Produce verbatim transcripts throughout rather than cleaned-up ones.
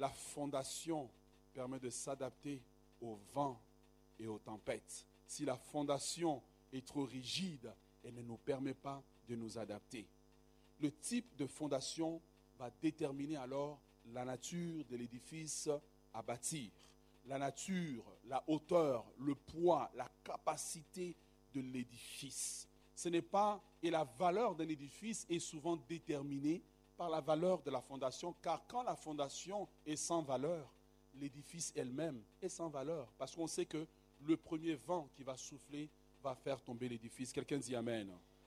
la fondation permet de s'adapter au vent et aux tempêtes. Si la fondation est trop rigide, elle ne nous permet pas de nous adapter. Le type de fondation va déterminer alors la nature de l'édifice à bâtir. La nature, la hauteur, le poids, la capacité de l'édifice. Ce n'est pas, et la valeur d'un édifice est souvent déterminée par la valeur de la fondation, car quand la fondation est sans valeur, l'édifice elle-même est sans valeur, parce qu'on sait que le premier vent qui va souffler va faire tomber l'édifice. Quelqu'un dit Amen.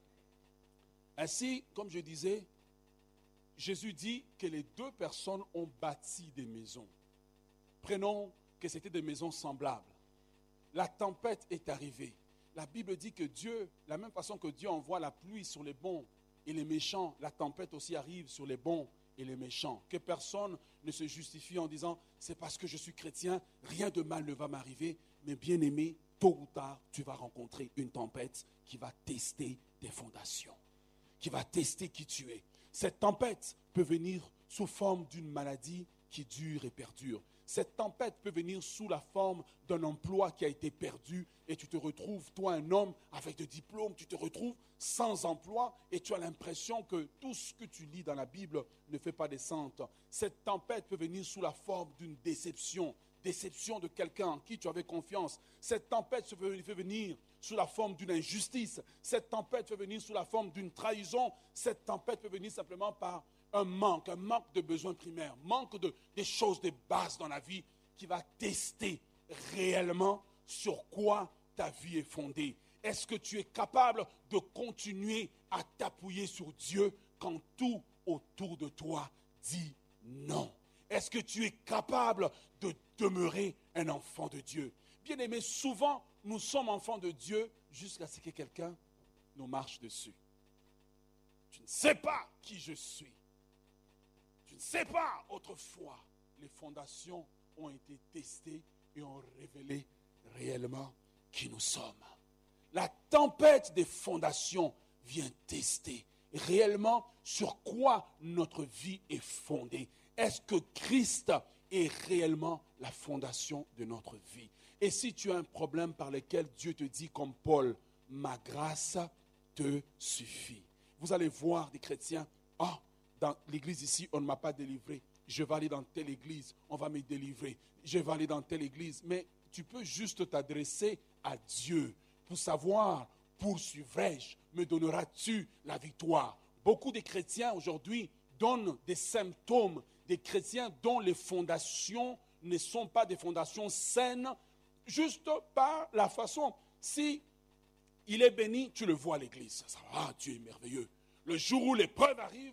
Ainsi, comme je disais, Jésus dit que les deux personnes ont bâti des maisons. Prenons que c'était des maisons semblables. La tempête est arrivée. La Bible dit que Dieu, de la même façon que Dieu envoie la pluie sur les bons et les méchants, la tempête aussi arrive sur les bons et les méchants. Que personne ne se justifie en disant « c'est parce que je suis chrétien, rien de mal ne va m'arriver ». Mais bien aimé, tôt ou tard, tu vas rencontrer une tempête qui va tester tes fondations, qui va tester qui tu es. Cette tempête peut venir sous forme d'une maladie qui dure et perdure. Cette tempête peut venir sous la forme d'un emploi qui a été perdu et tu te retrouves, toi un homme avec des diplômes, tu te retrouves sans emploi et tu as l'impression que tout ce que tu lis dans la Bible ne fait pas descente. Cette tempête peut venir sous la forme d'une déception, déception de quelqu'un en qui tu avais confiance. Cette tempête peut venir sous la forme d'une injustice. Cette tempête peut venir sous la forme d'une trahison. Cette tempête peut venir simplement par un manque, un manque de besoins primaires, manque de, des choses de base dans la vie qui va tester réellement sur quoi ta vie est fondée. Est-ce que tu es capable de continuer à t'appuyer sur Dieu quand tout autour de toi dit non? Est-ce que tu es capable de demeurer un enfant de Dieu? Bien aimé, souvent nous sommes enfants de Dieu jusqu'à ce que quelqu'un nous marche dessus. Tu ne sais pas qui je suis. Tu ne sais pas, autrefois, les fondations ont été testées et ont révélé réellement qui nous sommes. La tempête des fondations vient tester réellement sur quoi notre vie est fondée. Est-ce que Christ est réellement la fondation de notre vie? Et si tu as un problème par lequel Dieu te dit comme Paul, ma grâce te suffit. Vous allez voir des chrétiens, ah, oh, dans l'église ici, on ne m'a pas délivré. Je vais aller dans telle église, on va me délivrer. Je vais aller dans telle église. Mais tu peux juste t'adresser à Dieu pour savoir, poursuivrai-je, me donneras-tu la victoire? Beaucoup de chrétiens aujourd'hui donnent des symptômes, des chrétiens dont les fondations ne sont pas des fondations saines, juste par la façon. Si il est béni, tu le vois à l'église. Ah, Dieu est merveilleux. Le jour où l'épreuve arrive,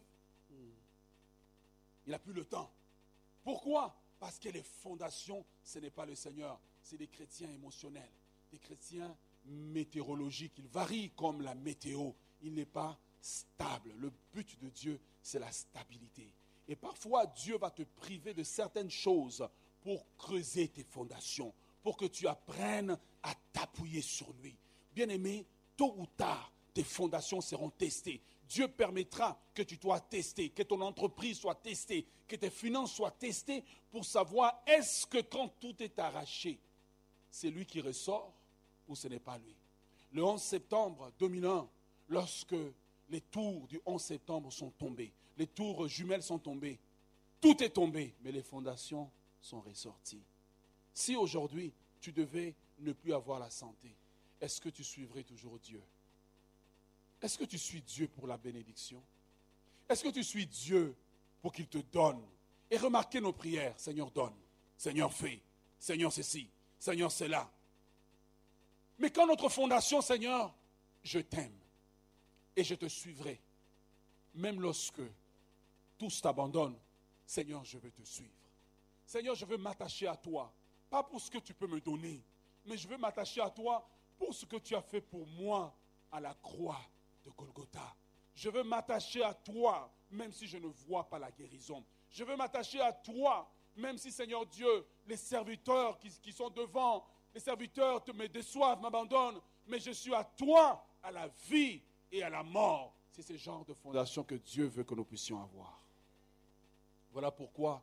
il n'a plus le temps. Pourquoi? Parce que les fondations, ce n'est pas le Seigneur. C'est des chrétiens émotionnels, des chrétiens météorologiques. Ils varient comme la météo. Il n'est pas stable. Le but de Dieu, c'est la stabilité. Et parfois, Dieu va te priver de certaines choses pour creuser tes fondations, pour que tu apprennes à t'appuyer sur lui. Bien-aimé, tôt ou tard, tes fondations seront testées. Dieu permettra que tu sois testé, que ton entreprise soit testée, que tes finances soient testées pour savoir est-ce que quand tout est arraché, c'est lui qui ressort ou ce n'est pas lui. Le onze septembre deux mille un, lorsque les tours du onze septembre sont tombées, les tours jumelles sont tombées, tout est tombé, mais les fondations sont ressorties. Si aujourd'hui, tu devais ne plus avoir la santé, est-ce que tu suivrais toujours Dieu? Est-ce que tu suis Dieu pour la bénédiction? Est-ce que tu suis Dieu pour qu'il te donne? Et remarquez nos prières. Seigneur, donne. Seigneur, fais. Seigneur, ceci. Seigneur, cela. Mais quand notre fondation, Seigneur, je t'aime et je te suivrai. Même lorsque tous t'abandonnent, Seigneur, je veux te suivre. Seigneur, je veux m'attacher à toi. Pas pour ce que tu peux me donner, mais je veux m'attacher à toi pour ce que tu as fait pour moi à la croix de Golgotha. Je veux m'attacher à toi, même si je ne vois pas la guérison. Je veux m'attacher à toi, même si, Seigneur Dieu, les serviteurs qui, qui sont devant, les serviteurs te, me déçoivent, m'abandonnent, mais je suis à toi, à la vie et à la mort. C'est ce genre de fondation que Dieu veut que nous puissions avoir. Voilà pourquoi